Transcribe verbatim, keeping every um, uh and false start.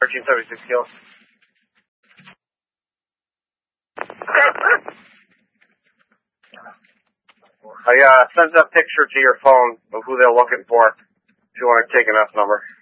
thirteen seventy-six Kilo. I uh, sent a picture to your phone of who they're looking for if you want to take an S number.